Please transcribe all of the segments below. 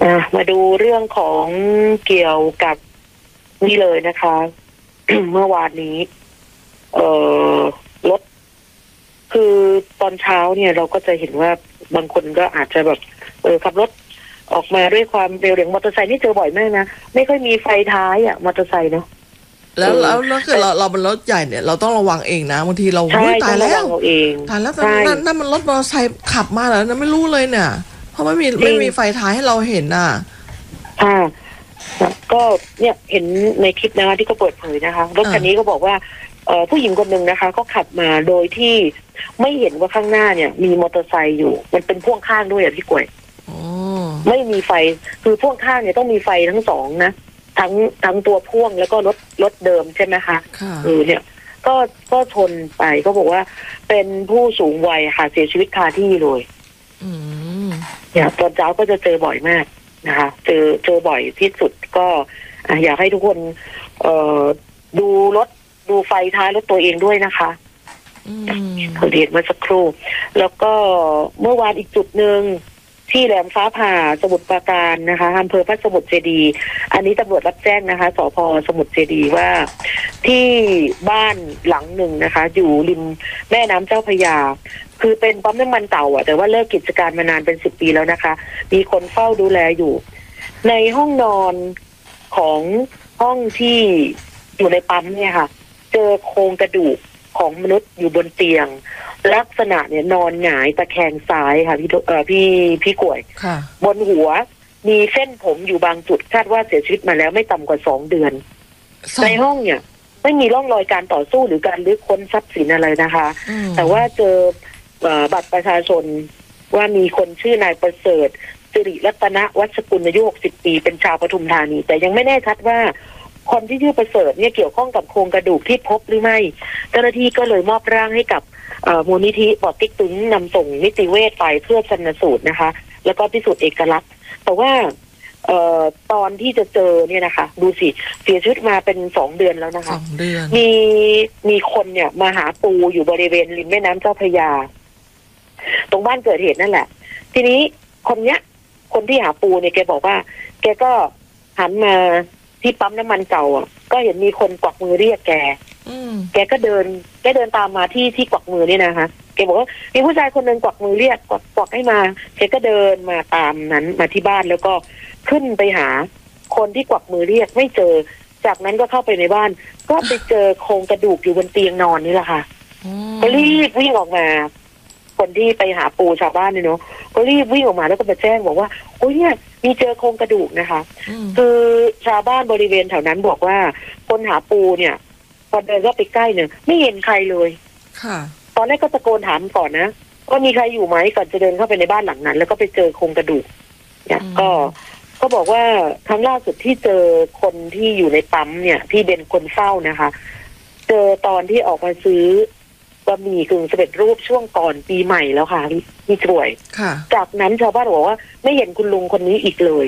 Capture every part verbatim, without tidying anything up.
อ่ะมาดูเรื่องของเกี่ยวกับนี่เลยนะคะ เมื่อวานนี้ เอ่อรถคือตอนเช้าเนี่ยเราก็จะเห็นว่าบางคนก็อาจจะแบบเออขับรถออกมาด้วยความเร็วอย่างมอเตอร์ไซค์นี่เจอบ่อยมากนะไม่ค่อยมีไฟท้ายอ่ะมอเตอร์ไซค์เนาะแล้วแล้วแล้วคือเราเราเป็นรถใหญ่เนี่ยเราต้องระวังเองนะบางทีเราตายแล้วตายแล้วนั่นนั่นมันรถมอเตอร์ไซค์ขับมาแล้วนะไม่รู้เลยเนี่ยเพราะไม่มีไม่มีไฟท้ายให้เราเห็นน่ะค่ะก็เนี่ยเห็นในคลิปนะคะที่เขาเปิดเผยนะคะรถคันนี้ก็บอกว่าเอ่อผู้หญิงคนหนึ่งนะคะก็ขับมาโดยที่ไม่เห็นว่าข้างหน้าเนี่ยมีมอเตอร์ไซค์อยู่มันเป็นพ่วงข้างด้วยอ่ะพี่กวยไม่มีไฟคือพ่วงข้างเนี่ยต้องมีไฟทั้งสองนะทั้งทั้งตัวพ่วงแล้วก็รถรถเดิมใช่ไหมคะเออเนี่ยก็ก็ชนไปก็บอกว่าเป็นผู้สูงวัยค่ะเสียชีวิตคาที่เลยเนี่ยตอนเช้าก็จะเจอบ่อยมากนะคะเจอเจอบ่อยที่สุดก็อยากให้ทุกคนเอ่อดูรถดูไฟท้ายรถตัวเองด้วยนะคะเขาเรียนเมื่อสักครู่แล้วก็เมื่อวานอีกจุดหนึ่งที่แหลมฟ้าผ่าสมุทรปราการนะคะอำเภอพระสมุทรเจดีย์อันนี้ตำรวจรับแจ้งนะคะสภ.สมุทรเจดีย์ว่าที่บ้านหลังหนึ่งนะคะอยู่ริมแม่น้ำเจ้าพระยาคือเป็นปั๊มน้ำมันเก่าอ่ะแต่ว่าเลิกกิจการมานานเป็นสิบปีแล้วนะคะมีคนเฝ้าดูแลอยู่ในห้องนอนของห้องที่อยู่ในปั๊มเนี่ยค่ะเจอโครงกระดูกของมนุษย์อยู่บนเตียงลักษณะเนี่ยนอนหงายตะแคงซ้ายค่ะพี่เอ่อพี่พี่กวยบนหัวมีเส้นผมอยู่บางจุดคาดว่าเสียชีวิตมาแล้วไม่ต่ำกว่าสองเดือนในห้องเนี่ยไม่มีร่องรอยการต่อสู้หรือการลื้อค้นทรัพย์สินอะไรนะคะแต่ว่าเจอบัตรประชาชนว่ามีคนชื่อนายประเสริฐสิริรัตนวัชกุลอายุหกสิบปีเป็นชาวปทุมธานีแต่ยังไม่แน่ชัดว่าคนที่ชื่อประเสริฐเนี่ยเกี่ยวข้องกับโครงกระดูกที่พบหรือไม่เจ้าหน้าที่ก็เลยมอบร่างให้กับมูลนิธิปอติ๊กตึงนำส่งนิติเวชไปเพื่อชันสูตรนะคะแล้วก็พิสูจน์เอกลักษณ์แต่ว่าเอ่อตอนที่จะเจอเนี่ยนะคะดูสิเสียชีวิตมาเป็นสองเดือนแล้วนะคะมีมีคนเนี่ยมาหาปูอยู่บริเวณริมแม่น้ำเจ้าพระยาตรงบ้านเกิดเหตุนั่นแหละทีนี้คนเนี้ยคนที่หาปูเนี่ยแกบอกว่าแกก็หันมาที่ปั๊มน้ำมันเก่าอ่ะก็เห็นมีคนกวักมือเรียกแกแกก็เดินแกเดินตามมาที่ที่กวักมือนี่นะคะแกบอกว่ามีผู้ชายคนหนึ่งกวักมือเรียกกวักกวักให้มาแกก็เดินมาตามนั้นมาที่บ้านแล้วก็ขึ้นไปหาคนที่กวักมือเรียกไม่เจอจากนั้นก็เข้าไปในบ้านก็ไปเจอโครงกระดูกอยู่บนเตียงนอนนี่แหละค่ะก็รีบวิ่งออกมาคนที่ไปหาปูชาวบ้านเนี่ยเนาะก็รีบวิ่งออกมาแล้วก็มาแจ้งบอกว่าโอ้ยเนี่ยมีเจอโครงกระดูกนะคะคือชาวบ้านบริเวณแถวนั้นบอกว่าคนหาปูเนี่ยพอเดินเข้าไปใกล้เนี่ยไม่เห็นใครเลยค่ะตอนแรกก็ตะโกนถามก่อนนะว่ามีใครอยู่ไหมก่อนจะเดินเข้าไปในบ้านหลังนั้นแล้วก็ไปเจอโครงกระดูกเนี่ยก็ก็บอกว่าครั้งล่าสุดที่เจอคนที่อยู่ในปั๊มเนี่ยที่เป็นคนเฝ้านะคะเจอตอนที่ออกมาซื้อบะหมี่กึ่งสำเร็จรูปช่วงก่อนปีใหม่แล้วค่ะพี่ช่วยจากนั้นชาวบ้านบอกว่าไม่เห็นคุณลุงคนนี้อีกเลย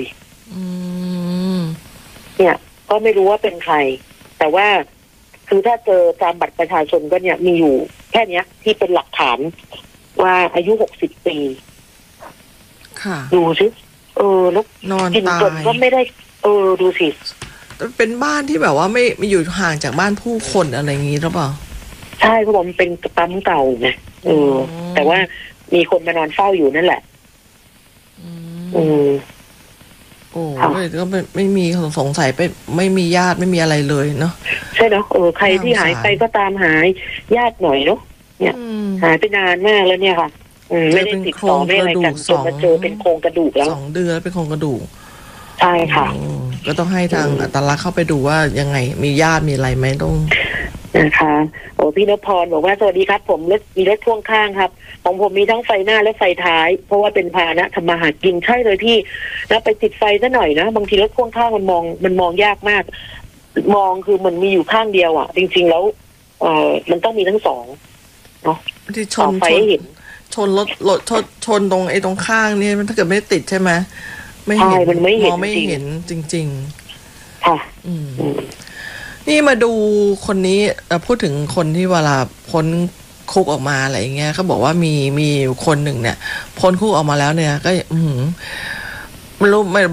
เนี่ยก็ไม่รู้ว่าเป็นใครแต่ว่าคือถ้าเจอตามบัตรประชาชนก็เนี่ยมีอยู่แค่เนี้ยที่เป็นหลักฐานว่าอายุหกสิบปีค่ะดูสิเออแล้วนอนตายก็ไม่ได้เออดูสิเป็นบ้านที่แบบว่าไม่ไม่อยู่ห่างจากบ้านผู้คนอะไรอย่างงี้หรือเปล่าใช่เพราะว่ามันเป็นปั๊มเก่าไงเออแต่ว่ามีคนมานอนเฝ้าอยู่นั่นแหละอืมโอ้ก็ไม่ไม่มีสงสัยไปไม่มีญาติไม่มีอะไรเลยเนาะใช่เนาะเออใครที่หายไปก็ตามหายญาติหน่อยเนาะเนี่ยหายไปนานมากแล้วเนี่ยค่ะไม่ได้ติดต่อไม่อะไรกันจนมาเจอเป็นโครงกระดูกแล้วสองเดือนเป็นโครงกระดูกใช่ค่ะก็ต้องให้ทางอัตลักษณ์เข้าไปดูว่ายังไงมีญาติมีอะไรไหมต้องนะคะโอ้พี่นพพรบอกว่าสวัสดีครับผมรถมีรถพ่วงข้างครับของผมมีทั้งไฟหน้าและไฟท้ายเพราะว่าเป็นพาหนะทำมาหากินใช่เลยพี่แล้วไปติดไฟซะหน่อยนะบางทีรถพ่วงข้างมันมองมันมองยากมากมองคือมันมีอยู่ข้างเดียวอ่ะจริงๆแล้วเออมันต้องมีทั้งสองเนาะที่ชนชนชนรถรถชนชนตรงไอ้ตรงข้างนี่มันถ้าเกิดไม่ติดใช่ไหมไม่เห็นมันไม่เห็นไม่เห็นจริงๆค่ะอืมนี่มาดูคนนี้พูดถึงคนที่เวลาพ้นคุกออกมาอะไรอย่างเงี้ยเขาบอกว่ามีมีคนหนึ่งเนี่ยพ้นคุกออกมาแล้วเนี่ยก็อืมไม่รู้ไม่